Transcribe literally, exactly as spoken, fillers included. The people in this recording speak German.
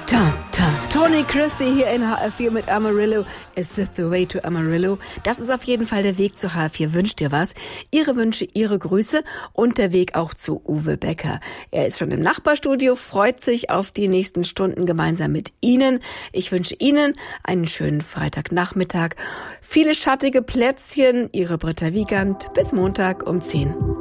Ta, ta. Tony Christie hier in H R vier mit Amarillo. Is it the way to Amarillo? Das ist auf jeden Fall der Weg zu H R vier. Wünscht dir was? Ihre Wünsche, Ihre Grüße und der Weg auch zu Uwe Becker. Er ist schon im Nachbarstudio, freut sich auf die nächsten Stunden gemeinsam mit Ihnen. Ich wünsche Ihnen einen schönen Freitagnachmittag. Viele schattige Plätzchen. Ihre Britta Wiegand. Bis Montag um zehn.